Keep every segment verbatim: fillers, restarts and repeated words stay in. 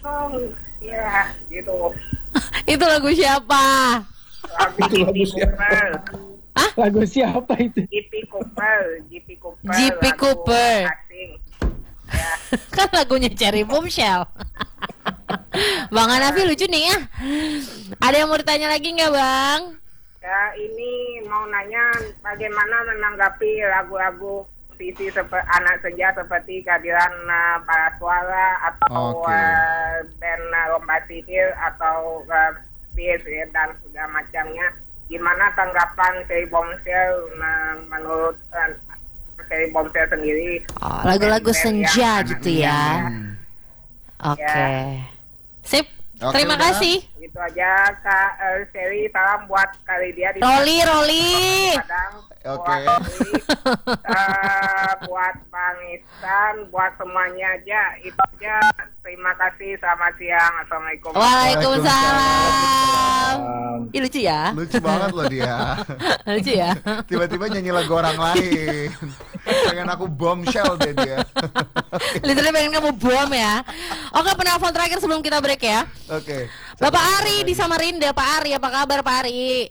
kosong. Ya, gitu. Itu lagu siapa? Lagu Itu lagu G P siapa? Cooper. Lagu siapa itu? G P Cooper, G P Cooper. G P lagu Cooper. Asing. Ya. Kan lagunya Cherry Bombshell. Bang Hanafi lucu nih ya. Ada yang mau ditanya lagi nggak Bang? Ya, ini mau nanya bagaimana menanggapi lagu-lagu sisi seperti anak senja seperti kehadiran uh, para suara atau Oke. uh, band uh, lomba sihir atau uh, P S ya, dan segala macamnya. Gimana tanggapan Cherry Bombshell uh, menurut uh, Cherry Bombshell sendiri? Oh, lagu-lagu Band-band senja yang anak gitu senja, ya. Hmm. Oke. Sip. Oke, Terima udah. kasih. Gitu aja Kak uh, Cherry, salam buat kali dia di Roli, Roli. Padang. Oke. Buat Roli, uh, buat Bang Ihsan, buat semuanya aja. Itu aja. Terima kasih. Selamat siang. Assalamualaikum. Waalaikumsalam. Ih, lucu ya. Lucu banget loh dia. Lucu ya. Tiba-tiba nyanyi lagu orang lain. Pengen aku bombshell deh dia. Literally pengen kamu bom ya. Oke, penelpon terakhir sebelum kita break ya. Oke. Bapak Ari di Samarinda. Pak Ari, apa kabar Pak Ari?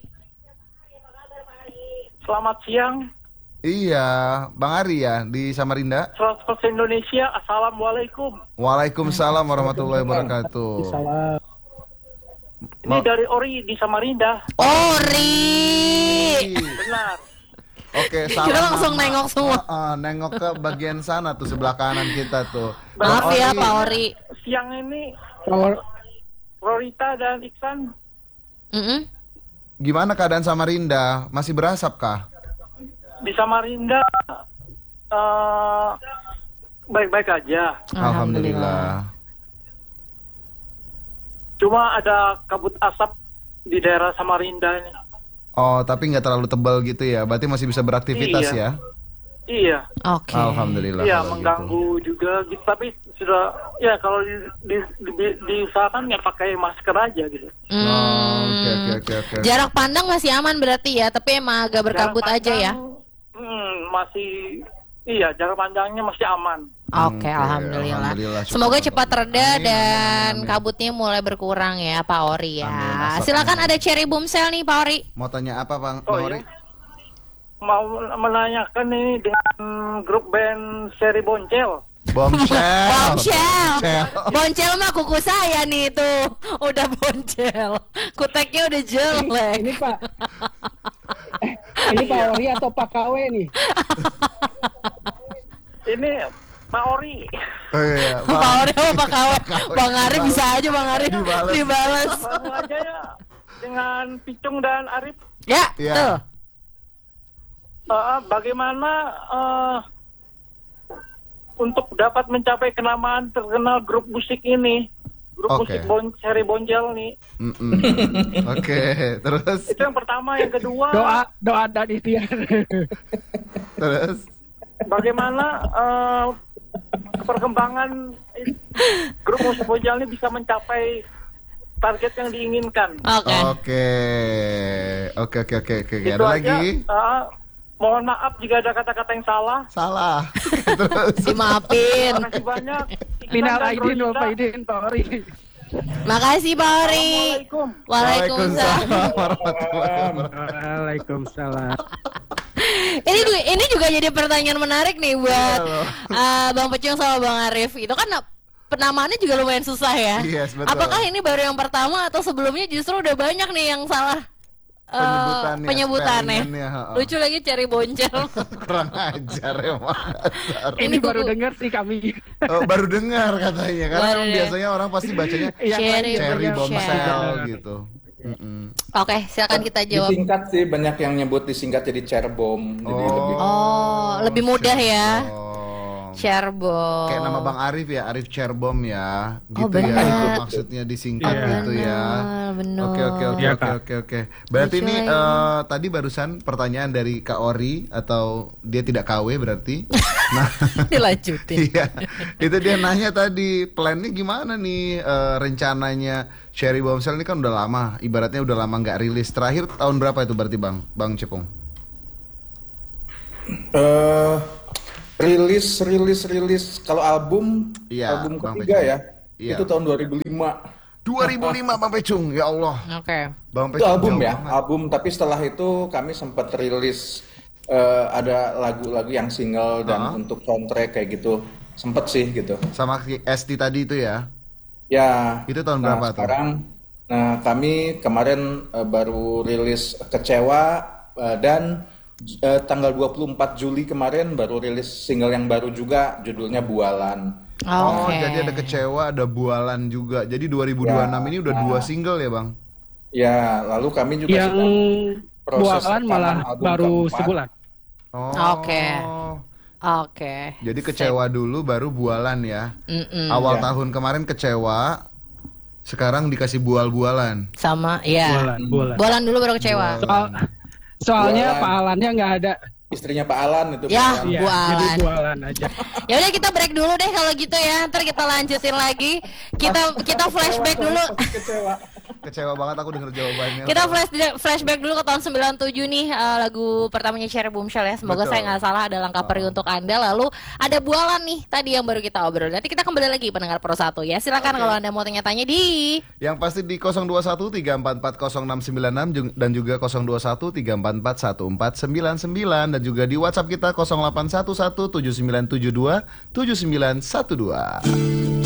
Selamat siang, Iya, Bang Ari ya di Samarinda. seratus persen Indonesia. Assalamualaikum. Waalaikumsalam warahmatullahi wabarakatuh. Salah. Ini Ma- dari Ori di Samarinda. Ori. Benar. Oke, Kita salam langsung Mama. nengok semua. Ah, ah, nengok ke bagian sana tuh sebelah kanan kita tuh. Maaf Bang ya Ori. Pak Ori. Siang ini Kalau Rorita dan Iksan Mm-mm. Gimana keadaan Samarinda? Masih berasap kah? di Samarinda eh, baik-baik aja. Alhamdulillah. Cuma ada kabut asap di daerah Samarinda ini. Oh, tapi nggak terlalu tebal gitu ya? Berarti masih bisa beraktivitas Iya. ya? Iya, Oke. Alhamdulillah. iya kalau mengganggu juga gitu. Tapi sudah ya kalau di, di, di- diusahakan ya pakai masker aja gitu. gitu. Oh, oke oke Hmm. oke oke. Jarak pandang masih aman berarti ya, tapi emang agak berkabut Jarak aja ya. pandang, Hmm, masih iya jarak pandangnya masih aman. Oke, Oke, alhamdulillah. alhamdulillah, syukur, Semoga syukur. cepat reda Amin, dan amin, amin. kabutnya mulai berkurang ya Pak Ori ya. Amin, asap Silakan amin. ada Cherry Bombshell nih Pak Ori. Mau tanya apa Bang Oh, Bang Ori? iya? Mau menanyakan ini dengan grup band Seri Boncel. Bombshell. Bombshell. Bombshell. Boncel mah kuku saya nih tuh. Udah boncel. Kuteknya udah jelek. ini Pak. Eh, ini Pak Ori atau Pak K W nih? Ini Pak Ori. Oh, iya, Pak Bang. Ori sama Pak Kawe. Kawe. Bang Ari bisa aja Bang Ari Dibales. dibalas. Langsung aja ya dengan Picung dan Arif. Ya, Iya. tuh. Eh, bagaimana eh, untuk dapat mencapai kenamaan terkenal grup musik ini, grup Oke. musik bon Seri Boncel nih. Mm-mm. Oke, terus Itu yang pertama, yang kedua Doa, doa dan ikhtiar. terus bagaimana eh, perkembangan i- grup musik Boncel ini bisa mencapai target yang diinginkan. Oke. Oke. Oke oke oke oke. Itu Ada aja. lagi? eh, mohon maaf jika ada kata-kata yang salah. Salah. Terus Dimaafin. Terima kasih banyak. Iksan Minal dan aidin wal Rosita. faidin Pak Ori. Makasih Pak Ori. Assalamualaikum. Waalaikumsalam. warahmatullahi wabarakatuh. Waalaikumsalam. Ini juga, ini juga jadi pertanyaan menarik nih buat Iya loh. uh, Bang Pecung sama Bang Arif. Itu kan na- penamaannya juga lumayan susah ya. Yes, betul. Apakah ini baru yang pertama atau sebelumnya justru udah banyak nih yang salah uh, Penyebutannya, penyebutannya. spellingannya, ha-ha. Lucu lagi cari boncel. Kurang ajar emang. Dasar. Ini Ini baru buku- dengar sih kami. Oh, baru dengar katanya. Karena Baru emang dengar. biasanya orang pasti bacanya Yang Cherry lain cherry dengar. bombshell gitu. Mm-mm. Oke, silakan kita jawab. Disingkat sih, banyak yang nyebut disingkat jadi cerbom. Jadi lebih Oh, lebih mudah ya. Cerbom. Cerbom. Kayak nama Bang Arif ya, Arif Cerbom ya. Oh, Gitu ya. benar. Itu maksudnya disingkat Iya. gitu ya. Benar, benar. Oke oke oke Iya, oke Kak. oke oke. Berarti Lucu ini lagi. eh, tadi barusan pertanyaan dari Kak Ori atau dia tidak K W berarti. Nah, Dilanjutin. iya. Itu dia nanya tadi plannya gimana nih eh, rencananya Cherry Bombshell ini kan udah lama, ibaratnya udah lama nggak rilis. Terakhir tahun berapa itu berarti Bang? Bang Cepung? eh rilis rilis rilis kalau album Iya, album Bang ketiga Pecah. ya. Iya. Itu tahun dua ribu lima. dua ribu lima Bang Pecung, ya Allah. Oke. Bang Itu Pecung album jauh ya, banget. album. Tapi setelah itu kami sempat rilis eh, ada lagu-lagu yang single dan Uh-huh. untuk soundtrack kayak gitu. Sempet sih gitu. Sama S T tadi itu ya. Ya. Itu tahun nah, berapa tuh? sekarang, nah kami kemarin eh, baru rilis Kecewa eh, dan eh, tanggal dua puluh empat Juli kemarin baru rilis single yang baru juga, judulnya Bualan. Oh, Oke. jadi ada Kecewa, ada Bualan juga. Jadi dua ribu dua puluh enam Ya, ini udah nah. dua single ya, Bang? Ya, lalu kami juga Yang sedang proses bualan rekaman malah album baru keempat. sebulan. Oh. Oke. Oke. Jadi Kecewa dulu baru Bualan ya. Mm-mm. Awal Ya. tahun kemarin Kecewa, sekarang dikasih bual-bualan. Sama, ya. Bualan, bualan. Bualan dulu baru kecewa. Soal, soalnya Bualan. Pak Alannya nggak ada. Istrinya Pak Alan itu. Ya. Pak Alan. Iya, Bualan. jadi bualan aja. Ya udah kita break dulu deh kalau gitu ya. Ntar kita lanjutin lagi. Kita kita flashback dulu. Kecewa. Kecewa banget aku denger jawabannya. Kita flash flashback dulu ke tahun sembilan puluh tujuh nih, eh, lagu pertamanya Cherry Boomshell ya. Semoga Betul. saya nggak salah, ada Langkah Pergi untuk Anda. Lalu ada Bualan nih tadi yang baru kita obrol. Nanti kita kembali lagi pendengar Pro satu ya. Silakan kalau Anda mau tanya-tanya di Yang pasti di nol dua satu tiga empat empat nol enam sembilan enam jung- dan juga nol dua satu tiga empat empat satu empat sembilan sembilan dan juga di WhatsApp kita nol delapan satu satu tujuh sembilan tujuh dua tujuh sembilan satu dua.